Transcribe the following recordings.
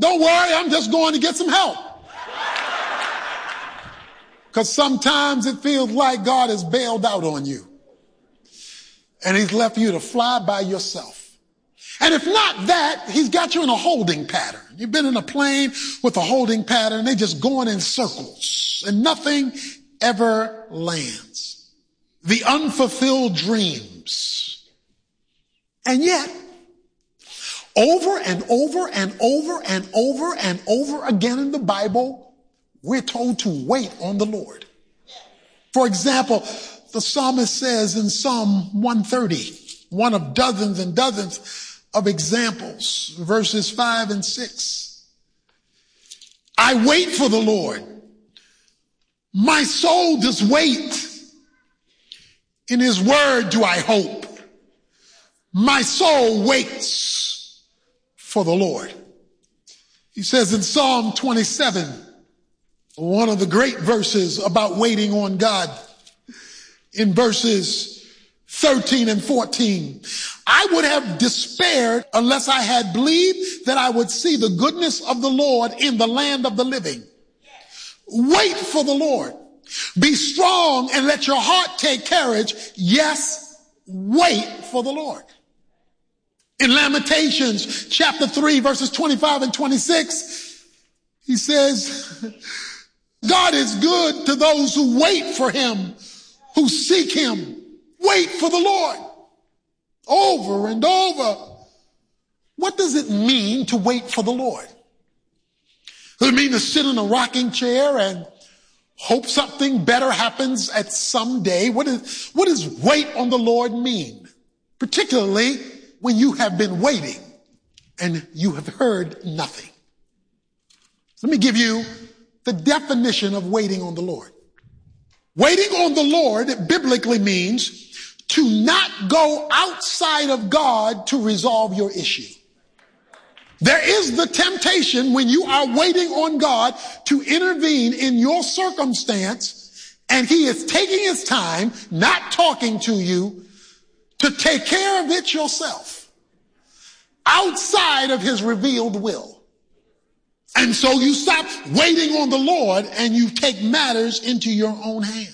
don't worry, I'm just going to get some help. Because sometimes it feels like God has bailed out on you. And he's left you to fly by yourself. And if not that, he's got you in a holding pattern. You've been in a plane with a holding pattern. They're just going in circles and nothing ever lands. The unfulfilled dreams. And yet, over and over and over and over and over again in the Bible, we're told to wait on the Lord. For example, the psalmist says in Psalm 130, one of dozens and dozens of examples, verses 5 and 6. I wait for the Lord. My soul does wait. In his word do I hope. My soul waits for the Lord. He says in Psalm 27, one of the great verses about waiting on God, in verses 13 and 14, I would have despaired unless I had believed that I would see the goodness of the Lord in the land of the living. Wait for the Lord. Be strong and let your heart take courage. Yes, wait for the Lord. In Lamentations chapter 3 verses 25 and 26, he says, God is good to those who wait for him, who seek him. Wait for the Lord. Over and over. What does it mean to wait for the Lord? Does it mean to sit in a rocking chair and hope something better happens at some day? What does wait on the Lord mean? Particularly when you have been waiting and you have heard nothing. Let me give you the definition of waiting on the Lord. Waiting on the Lord biblically means to not go outside of God to resolve your issue. There is the temptation when you are waiting on God to intervene in your circumstance, and he is taking his time, not talking to you, to take care of it yourself, outside of his revealed will. And so you stop waiting on the Lord and you take matters into your own hands.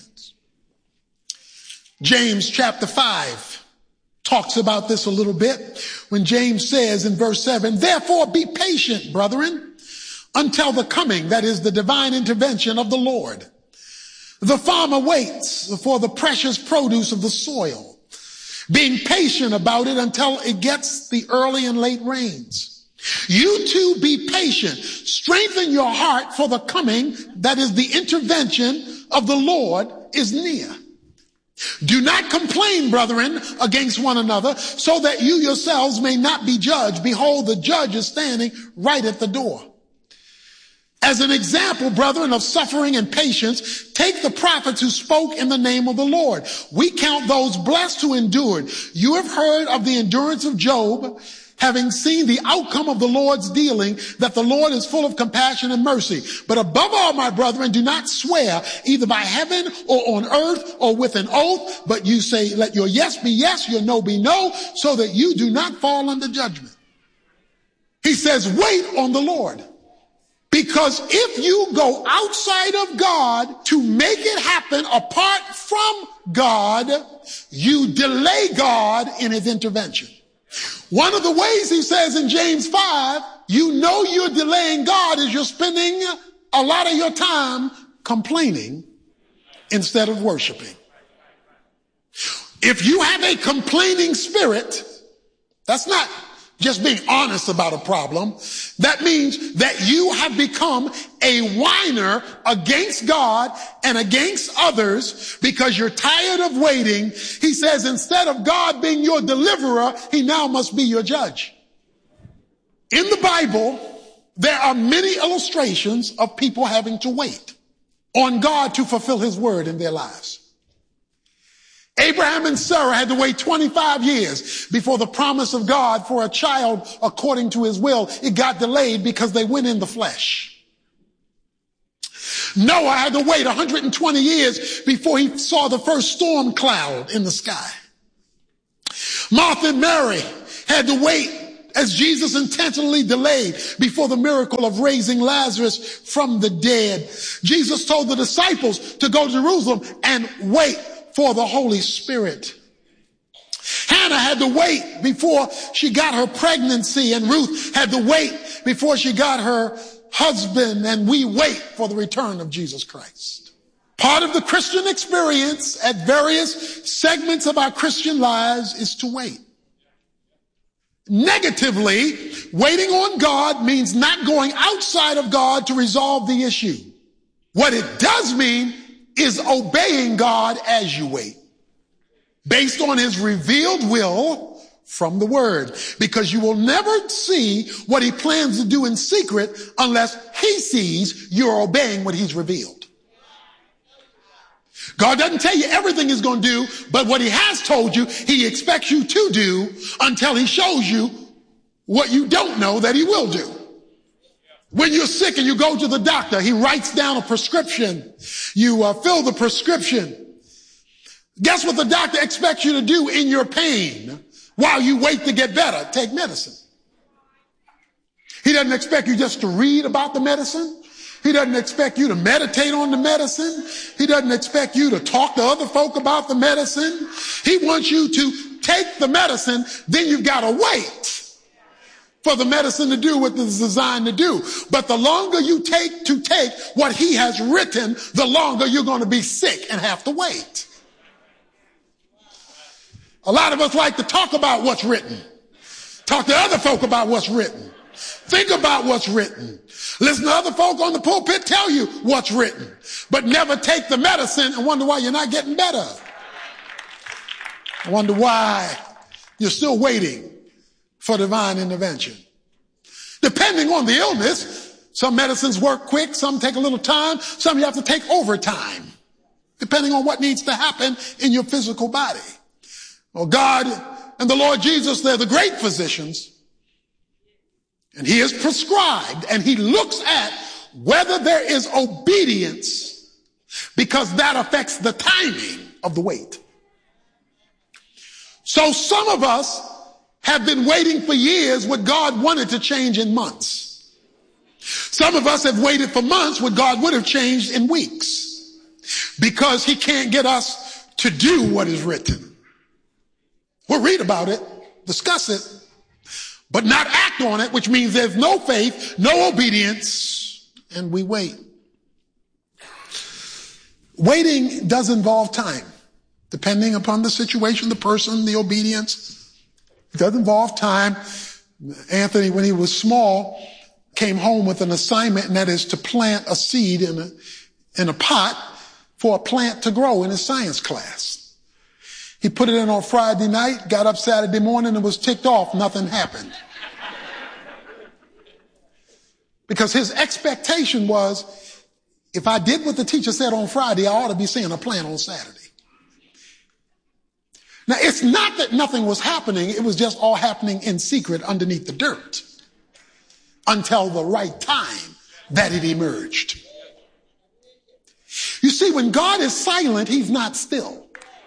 James chapter 5 talks about this a little bit when James says in verse 7, therefore be patient, brethren, until the coming, that is the divine intervention of the Lord. The farmer waits for the precious produce of the soil, being patient about it until it gets the early and late rains. You too be patient. Strengthen your heart, for the coming, that is the intervention of the Lord, is near. Do not complain, brethren, against one another, so that you yourselves may not be judged. Behold, the judge is standing right at the door. As an example, brethren, of suffering and patience, take the prophets who spoke in the name of the Lord. We count those blessed who endured. You have heard of the endurance of Job, having seen the outcome of the Lord's dealing, that the Lord is full of compassion and mercy. But above all, my brethren, do not swear either by heaven or on earth or with an oath, but you say, let your yes be yes, your no be no, so that you do not fall under judgment. He says, wait on the Lord. Because if you go outside of God to make it happen apart from God, you delay God in his intervention. One of the ways he says in James 5, you know you're delaying God is you're spending a lot of your time complaining instead of worshiping. If you have a complaining spirit, that's not just being honest about a problem. That means that you have become a whiner against God and against others because you're tired of waiting. He says instead of God being your deliverer, he now must be your judge. In the Bible, there are many illustrations of people having to wait on God to fulfill his word in their lives. Abraham and Sarah had to wait 25 years before the promise of God for a child according to his will. It got delayed because they went in the flesh. Noah had to wait 120 years before he saw the first storm cloud in the sky. Martha and Mary had to wait as Jesus intentionally delayed before the miracle of raising Lazarus from the dead. Jesus told the disciples to go to Jerusalem and wait for the Holy Spirit. Hannah had to wait before she got her pregnancy, and Ruth had to wait before she got her husband, and we wait for the return of Jesus Christ. Part of the Christian experience at various segments of our Christian lives is to wait. Negatively, waiting on God means not going outside of God to resolve the issue. What it does mean is obeying God as you wait, based on his revealed will from the word, because you will never see what he plans to do in secret unless he sees you're obeying what he's revealed. God doesn't tell you everything he's going to do, but what he has told you, he expects you to do until he shows you what you don't know that he will do. When you're sick and you go to the doctor, he writes down a prescription. You fill the prescription. Guess what the doctor expects you to do in your pain while you wait to get better? Take medicine. He doesn't expect you just to read about the medicine. He doesn't expect you to meditate on the medicine. He doesn't expect you to talk to other folk about the medicine. He wants you to take the medicine, then you've got to wait for the medicine to do what it's designed to do. But the longer you take what he has written, the longer you're going to be sick and have to wait. A lot of us like to talk about what's written. Talk to other folk about what's written. Think about what's written. Listen to other folk on the pulpit tell you what's written, but never take the medicine and wonder why you're not getting better. I wonder why you're still waiting for divine intervention. Depending on the illness, some medicines work quick, some take a little time, some you have to take overtime, depending on what needs to happen in your physical body. Well, God and the Lord Jesus, they're the great physicians. And he is prescribed, and he looks at whether there is obedience, because that affects the timing of the wait. So some of us have been waiting for years what God wanted to change in months. Some of us have waited for months what God would have changed in weeks, because he can't get us to do what is written. We'll read about it, discuss it, but not act on it, which means there's no faith, no obedience, and we wait. Waiting does involve time, depending upon the situation, the person, the obedience. It does involve time. Anthony, when he was small, came home with an assignment, and that is to plant a seed in a pot for a plant to grow in his science class. He put it in on Friday night, got up Saturday morning, and was ticked off. Nothing happened. Because his expectation was, if I did what the teacher said on Friday, I ought to be seeing a plant on Saturday. Now, it's not that nothing was happening. It was just all happening in secret underneath the dirt until the right time that it emerged. You see, when God is silent, he's not still.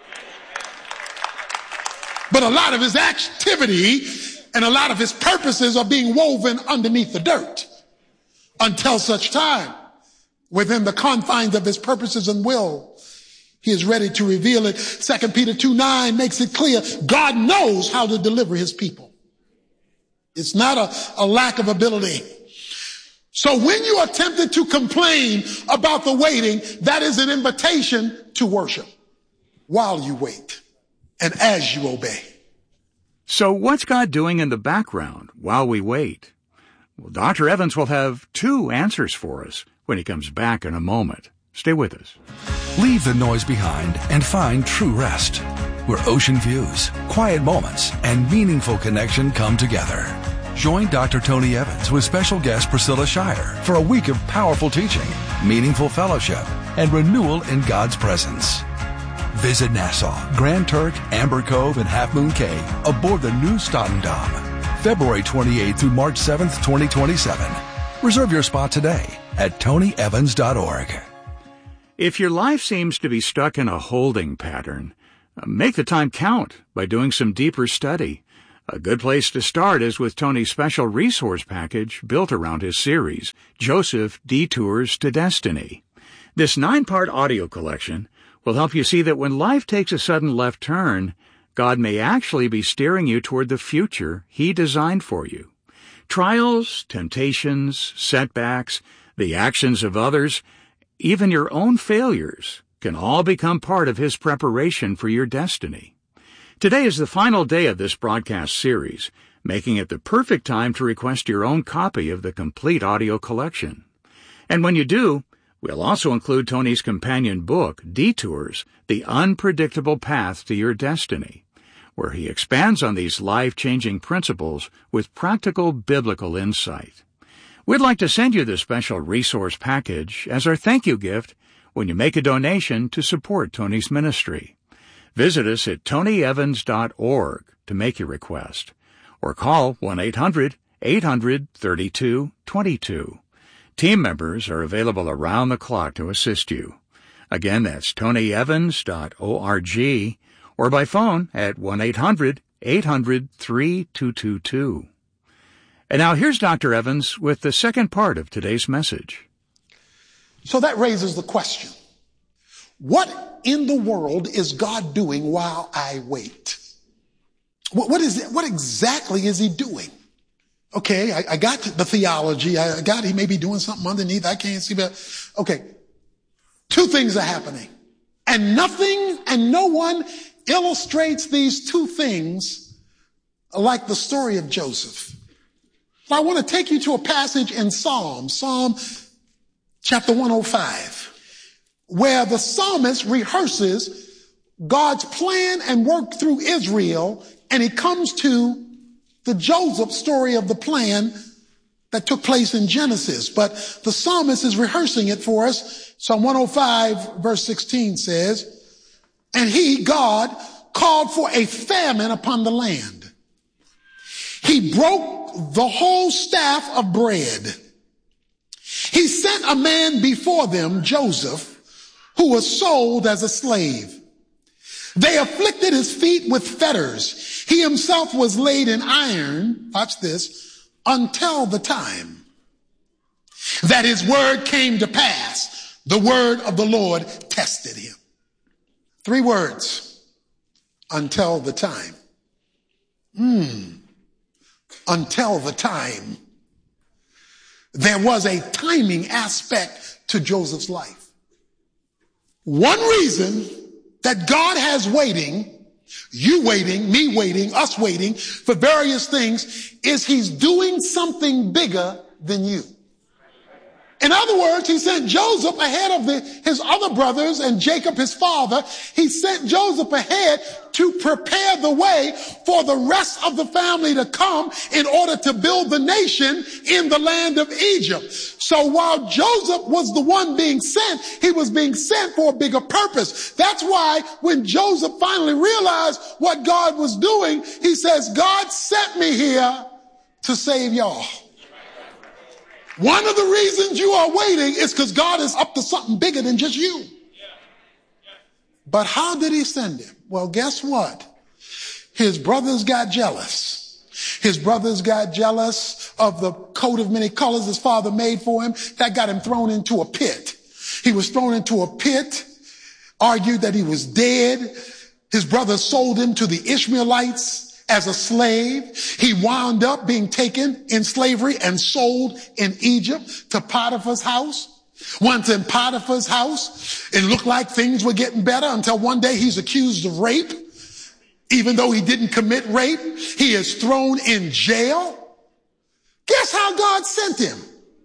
But a lot of his activity and a lot of his purposes are being woven underneath the dirt until such time, within the confines of his purposes and will, he is ready to reveal it. 2 Peter 2:9 makes it clear God knows how to deliver his people. It's not a lack of ability. So when you are tempted to complain about the waiting, that is an invitation to worship while you wait and as you obey. So what's God doing in the background while we wait? Well, Dr. Evans will have two answers for us when he comes back in a moment. Stay with us. Leave the noise behind and find true rest, where ocean views, quiet moments, and meaningful connection come together. Join Dr. Tony Evans with special guest Priscilla Shirer for a week of powerful teaching, meaningful fellowship, and renewal in God's presence. Visit Nassau, Grand Turk, Amber Cove, and Half Moon Cay aboard the new Statendam, February 28th through March 7th, 2027. Reserve your spot today at tonyevans.org. If your life seems to be stuck in a holding pattern, make the time count by doing some deeper study. A good place to start is with Tony's special resource package built around his series, Joseph Detours to Destiny. This 9-part audio collection will help you see that when life takes a sudden left turn, God may actually be steering you toward the future He designed for you. Trials, temptations, setbacks, the actions of others, even your own failures can all become part of His preparation for your destiny. Today is the final day of this broadcast series, making it the perfect time to request your own copy of the complete audio collection. And when you do, we'll also include Tony's companion book, Detours, The Unpredictable Path to Your Destiny, where he expands on these life-changing principles with practical biblical insight. We'd like to send you this special resource package as our thank you gift when you make a donation to support Tony's ministry. Visit us at tonyevans.org to make your request, or call 1-800-800-3222. Team members are available around the clock to assist you. Again, that's tonyevans.org, or by phone at 1-800-800-3222. And now here's Dr. Evans with the second part of today's message. So that raises the question, what in the world is God doing while I wait? What exactly is He doing? Okay, I got the theology. I got He may be doing something underneath. I can't see that. Okay, two things are happening. And nothing and no one illustrates these two things like the story of Joseph. I want to take you to a passage in Psalm chapter 105, where the psalmist rehearses God's plan and work through Israel, and he comes to the Joseph story of the plan that took place in Genesis. But the psalmist is rehearsing it for us. Psalm 105 verse 16 says, "And he, God, called for a famine upon the land. He broke the whole staff of bread. He sent a man before them, Joseph, who was sold as a slave. They afflicted his feet with fetters. He himself was laid in iron," watch this, "until the time that his word came to pass. The word of the Lord tested him." 3 words. Until the time. Until the time. There was a timing aspect to Joseph's life. One reason that God has waiting, you waiting, me waiting, us waiting for various things is He's doing something bigger than you. In other words, He sent Joseph ahead of his other brothers and Jacob, his father. He sent Joseph ahead to prepare the way for the rest of the family to come in order to build the nation in the land of Egypt. So while Joseph was the one being sent, he was being sent for a bigger purpose. That's why when Joseph finally realized what God was doing, he says, "God sent me here to save y'all." One of the reasons you are waiting is because God is up to something bigger than just you. But how did He send him? Well, guess what? His brothers got jealous. His brothers got jealous of the coat of many colors his father made for him. That got him thrown into a pit. He was thrown into a pit, argued that he was dead. His brothers sold him to the Ishmaelites as a slave. He wound up being taken in slavery and sold in Egypt to Potiphar's house. Once in Potiphar's house, it looked like things were getting better until one day he's accused of rape. Even though he didn't commit rape, he is thrown in jail. Guess how God sent him?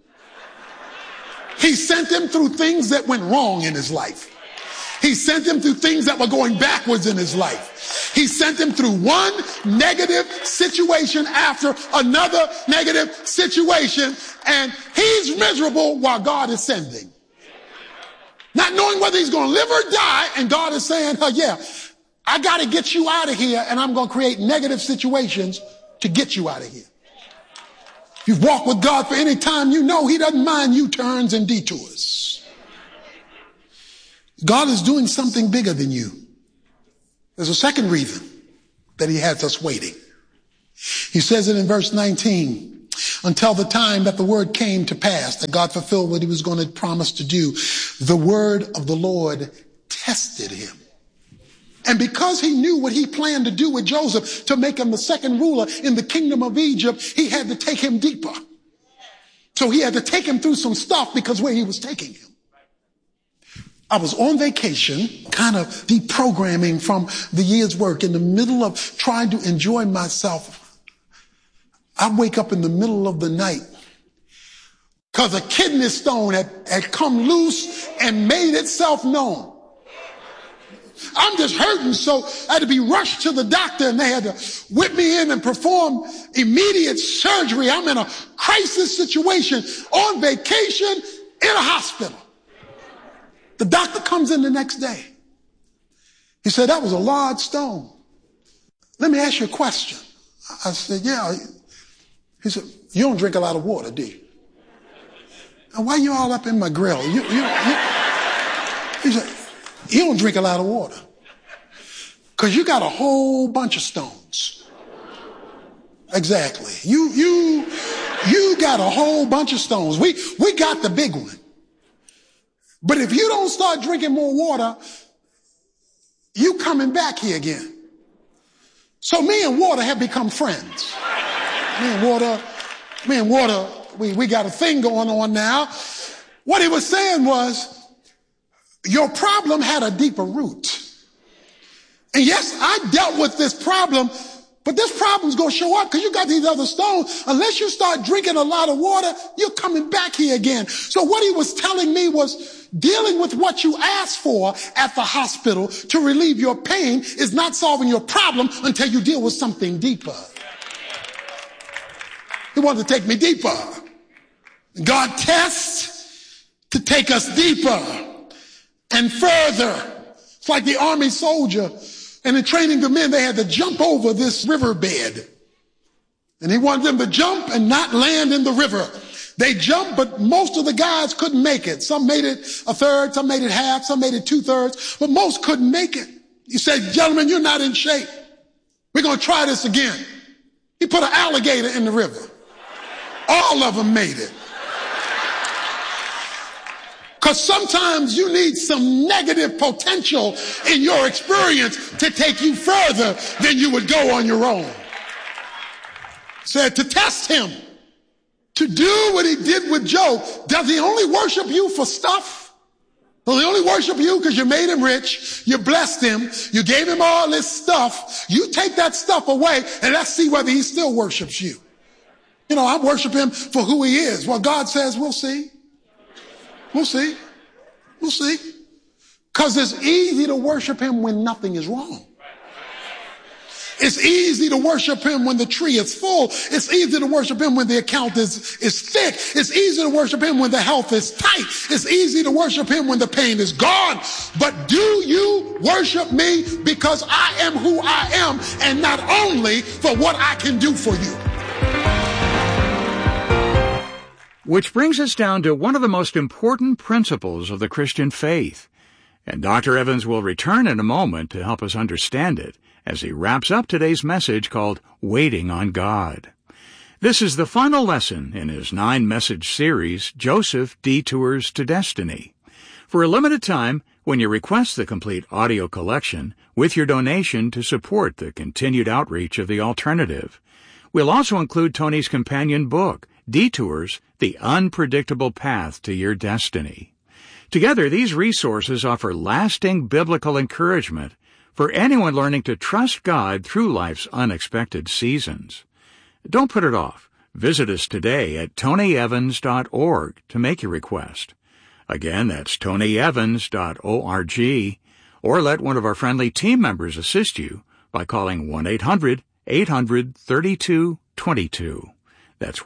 He sent him through things that went wrong in his life. He sent him through things that were going backwards in his life. He sent him through one negative situation after another negative situation, and he's miserable while God is sending. Not knowing whether he's going to live or die, and God is saying, yeah, I got to get you out of here, and I'm going to create negative situations to get you out of here. If you've walked with God for any time, you know He doesn't mind U-turns and detours. God is doing something bigger than you. There's a second reason that He has us waiting. He says it in verse 19, until the time that the word came to pass, that God fulfilled what he was going to promise to do. The word of the Lord tested him. And because he knew what he planned to do with Joseph, to make him the second ruler in the kingdom of Egypt, he had to take him deeper. So he had to take him through some stuff because where he was taking him. I was on vacation, kind of deprogramming from the year's work, in the middle of trying to enjoy myself. I wake up in the middle of the night because a kidney stone had come loose and made itself known. I'm just hurting, so I had to be rushed to the doctor, and they had to whip me in and perform immediate surgery. I'm in a crisis situation on vacation in a hospital. The doctor comes in the next day. He said, that was a large stone. Let me ask you a question. I said, yeah. He said, you don't drink a lot of water, do you? And why you all up in my grill? He said, you don't drink a lot of water. Because you got a whole bunch of stones. Exactly. You got a whole bunch of stones. We got the big one. But if you don't start drinking more water, you coming back here again. So me and water have become friends. Me and water, we got a thing going on now. What he was saying was, your problem had a deeper root. And yes, I dealt with this problem, but this problem's going to show up because you got these other stones. Unless you start drinking a lot of water, you're coming back here again. So what he was telling me was, dealing with what you asked for at the hospital to relieve your pain is not solving your problem until you deal with something deeper. He wanted to take me deeper. God tests to take us deeper and further. It's like the army soldier, and in training the men, they had to jump over this riverbed. And he wanted them to jump and not land in the river. They jumped, but most of the guys couldn't make it. Some made it a third, some made it half, some made it 2/3, but most couldn't make it. He said, gentlemen, you're not in shape. We're going to try this again. He put an alligator in the river. All of them made it. Because sometimes you need some negative potential in your experience to take you further than you would go on your own. Said to test him, to do what he did with Job. Does he only worship you for stuff? Does he only worship you because you made him rich, you blessed him, you gave him all this stuff? You take that stuff away and let's see whether he still worships you. You know, I worship him for who he is. Well, God says, we'll see. We'll see. We'll see. Because it's easy to worship him when nothing is wrong. It's easy to worship him when the tree is full. It's easy to worship him when the account is thick. It's easy to worship him when the health is tight. It's easy to worship him when the pain is gone. But do you worship me because I am who I am, and not only for what I can do for you? Which brings us down to one of the most important principles of the Christian faith. And Dr. Evans will return in a moment to help us understand it as he wraps up today's message called Waiting on God. This is the final lesson in his 9-message series, Joseph Detours to Destiny. For a limited time, when you request the complete audio collection with your donation to support the continued outreach of the alternative, we'll also include Tony's companion book, Detours, The Unpredictable Path to Your Destiny. Together, these resources offer lasting biblical encouragement for anyone learning to trust God through life's unexpected seasons. Don't put it off. Visit us today at tonyevans.org to make your request. Again, that's tonyevans.org, or let one of our friendly team members assist you by calling 1-800-800-3222. That's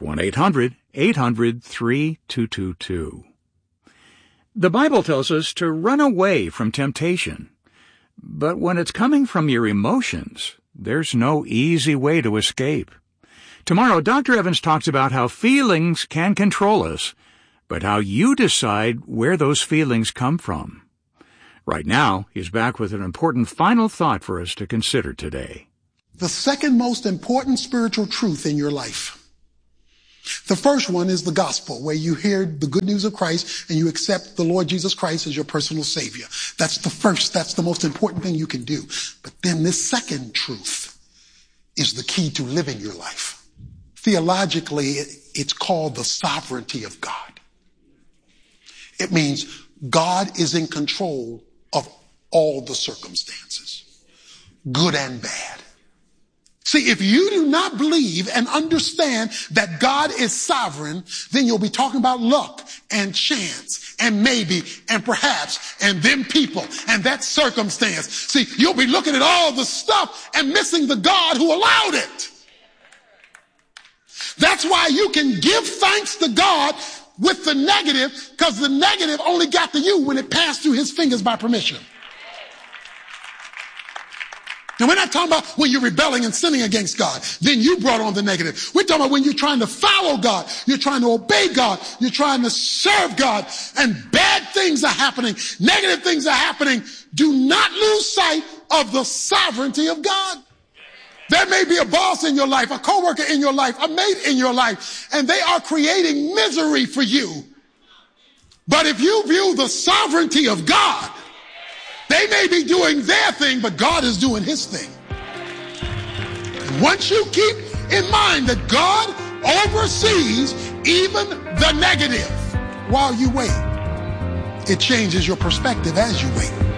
1-800-800-3222. The Bible tells us to run away from temptation. But when it's coming from your emotions, there's no easy way to escape. Tomorrow, Dr. Evans talks about how feelings can control us, but how you decide where those feelings come from. Right now, he's back with an important final thought for us to consider today. the second most important spiritual truth in your life. The first one is the gospel, where you hear the good news of Christ and you accept the Lord Jesus Christ as your personal Savior. That's the most important thing you can do. But then this second truth is the key to living your life. Theologically, it's called the sovereignty of God. It means God is in control of all the circumstances, good and bad. See, if you do not believe and understand that God is sovereign, then you'll be talking about luck and chance and maybe and perhaps and them people and that circumstance. See, you'll be looking at all the stuff and missing the God who allowed it. That's why you can give thanks to God with the negative, because the negative only got to you when it passed through his fingers by permission. And we're not talking about when you're rebelling and sinning against God. Then you brought on the negative. We're talking about when you're trying to follow God. You're trying to obey God. You're trying to serve God. And bad things are happening. Negative things are happening. Do not lose sight of the sovereignty of God. There may be a boss in your life, a coworker in your life, a mate in your life, and they are creating misery for you. But if you view the sovereignty of God, they may be doing their thing, but God is doing his thing. And once you keep in mind that God oversees even the negative while you wait, it changes your perspective as you wait.